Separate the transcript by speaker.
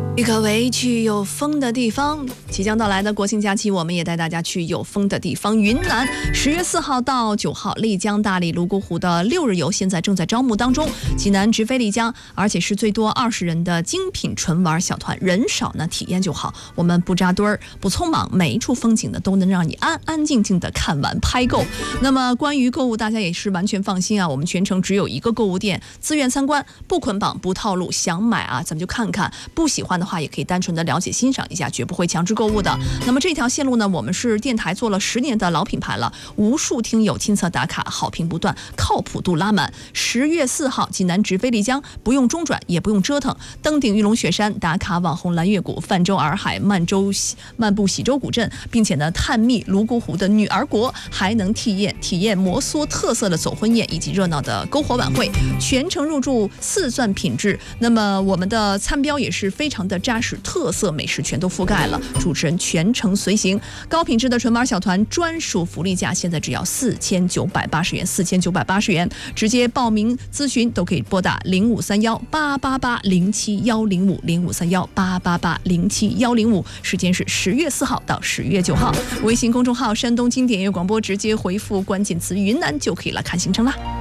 Speaker 1: 各位去有风的地方，即将到来的国庆假期，我们也带大家去有风的地方。云南10月4号到9号，丽江、大理、泸沽湖的6日游现在正在招募当中。济南直飞丽江，而且是最多20人的精品纯玩小团，人少呢体验就好。我们不扎堆儿，不匆忙，每一处风景呢都能让你安安静静的看完拍够。那么关于购物，大家也是完全放心啊，我们全程只有一个购物店，自愿参观，不捆绑，不套路，想买啊咱们就看看，不喜欢的话也可以单纯的了解欣赏一下，绝不会强制购物的。那么这条线路呢，我们是电台做了10年的老品牌了，无数听友亲测打卡，好评不断，靠谱度拉满。10月4号济南直飞丽江，不用中转也不用折腾，登顶玉龙雪山，打卡网红蓝月谷，泛舟洱海，漫步喜洲古镇，并且呢探秘泸沽湖的女儿国，还能体验摩梭特色的走婚宴以及热闹的篝火晚会，全程入住4钻品质。那么我们的餐标也是非常的扎实，特色美食全都覆盖了，主持人全程随行，高品质的纯玩小团专属福利价，现在只要4980元，4980元，直接报名咨询都可以拨打053188071055，053188071055，时间是10月4号到10月9号。微信公众号山东经典音乐广播，直接回复关键词云南就可以来看行程啦。